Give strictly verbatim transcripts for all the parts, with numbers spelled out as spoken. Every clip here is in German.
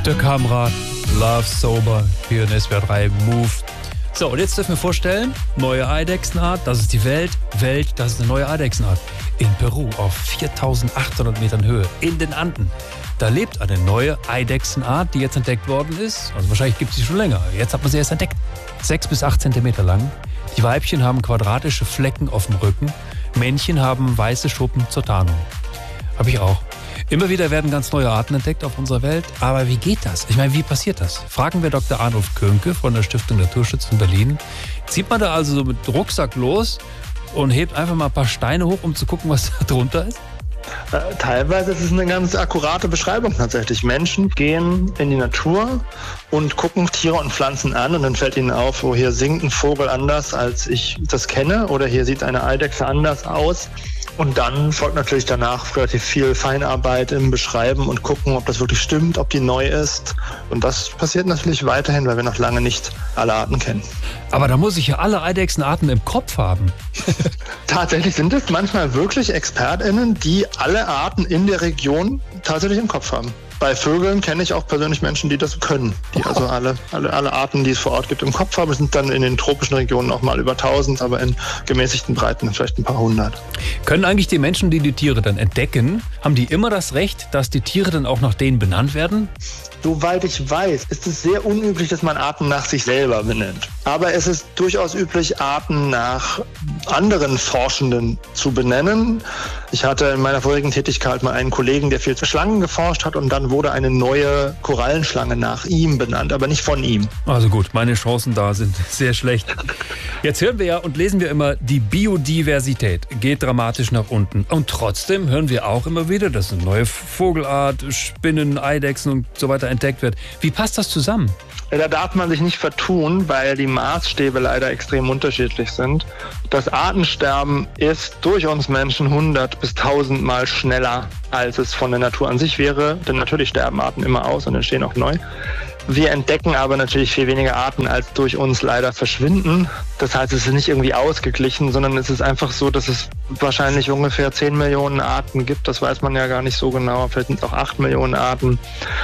Der Kamera, Love Sober, hier in S W R drei Move. So, und jetzt dürfen wir vorstellen, neue Eidechsenart, das ist die Welt. Welt, das ist eine neue Eidechsenart. In Peru auf viertausendachthundert Metern Höhe, in den Anden. Da lebt eine neue Eidechsenart, die jetzt entdeckt worden ist. Also wahrscheinlich gibt es sie schon länger. Jetzt hat man sie erst entdeckt. Sechs bis acht Zentimeter lang. Die Weibchen haben quadratische Flecken auf dem Rücken. Männchen haben weiße Schuppen zur Tarnung. Habe ich auch. Immer wieder werden ganz neue Arten entdeckt auf unserer Welt. Aber wie geht das? Ich meine, wie passiert das? Fragen wir Doktor Arnulf Könke von der Stiftung Naturschutz in Berlin. Zieht man da also so mit Rucksack los und hebt einfach mal ein paar Steine hoch, um zu gucken, was da drunter ist? Äh, teilweise ist es eine ganz akkurate Beschreibung tatsächlich. Menschen gehen in die Natur und gucken Tiere und Pflanzen an und dann fällt ihnen auf, oh, hier singt ein Vogel anders, als ich das kenne, oder hier sieht eine Eidechse anders aus. Und dann folgt natürlich danach relativ viel Feinarbeit im Beschreiben und gucken, ob das wirklich stimmt, ob die neu ist. Und das passiert natürlich weiterhin, weil wir noch lange nicht alle Arten kennen. Aber da muss ich ja alle Eidechsenarten im Kopf haben. Tatsächlich sind es manchmal wirklich ExpertInnen, die alle Arten in der Region tatsächlich im Kopf haben. Bei Vögeln kenne ich auch persönlich Menschen, die das können. Die also alle, alle, alle Arten, die es vor Ort gibt, im Kopf haben. Es sind dann in den tropischen Regionen auch mal über tausend, aber in gemäßigten Breiten vielleicht ein paar hundert. Können eigentlich die Menschen, die die Tiere dann entdecken, haben die immer das Recht, dass die Tiere dann auch nach denen benannt werden? Soweit ich weiß, ist es sehr unüblich, dass man Arten nach sich selber benennt. Aber es ist durchaus üblich, Arten nach anderen Forschenden zu benennen. Ich hatte in meiner vorigen Tätigkeit mal einen Kollegen, der viel zu Schlangen geforscht hat und dann wurde eine neue Korallenschlange nach ihm benannt, aber nicht von ihm. Also gut, meine Chancen da sind sehr schlecht. Jetzt hören wir ja und lesen wir immer, die Biodiversität geht dramatisch nach unten. Und trotzdem hören wir auch immer wieder, dass eine neue Vogelart, Spinnen, Eidechsen und so weiter entdeckt wird. Wie passt das zusammen? Da darf man sich nicht vertun, weil die Maßstäbe leider extrem unterschiedlich sind. Das Artensterben ist durch uns Menschen hundert bis tausend Mal schneller, als es von der Natur an sich wäre. Denn natürlich sterben Arten immer aus und entstehen auch neu. Wir entdecken aber natürlich viel weniger Arten, als durch uns leider verschwinden. Das heißt, es ist nicht irgendwie ausgeglichen, sondern es ist einfach so, dass es wahrscheinlich ungefähr zehn Millionen Arten gibt. Das weiß man ja gar nicht so genau. Vielleicht sind es auch acht Millionen Arten.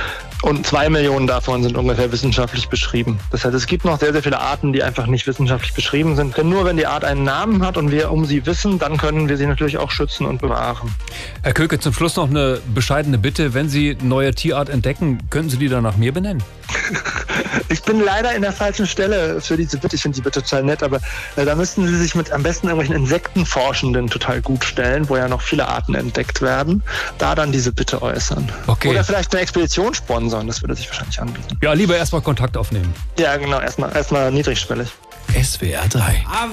Und zwei Millionen davon sind ungefähr wissenschaftlich beschrieben. Das heißt, es gibt noch sehr, sehr viele Arten, die einfach nicht wissenschaftlich beschrieben sind. Denn nur wenn die Art einen Namen hat und wir um sie wissen, dann können wir sie natürlich auch schützen und bewahren. Herr Könke, zum Schluss noch eine bescheidene Bitte. Wenn Sie eine neue Tierart entdecken, können Sie die dann nach mir benennen? Ich bin leider in der falschen Stelle für diese Bitte. Ich finde die Bitte total nett, aber äh, da müssten Sie sich mit am besten irgendwelchen Insektenforschenden total gut stellen, wo ja noch viele Arten entdeckt werden. Da dann diese Bitte äußern. Okay. Oder vielleicht eine Expedition sponsern, das würde sich wahrscheinlich anbieten. Ja, lieber erstmal Kontakt aufnehmen. Ja, genau, erstmal erstmal niedrigschwellig. S W R drei.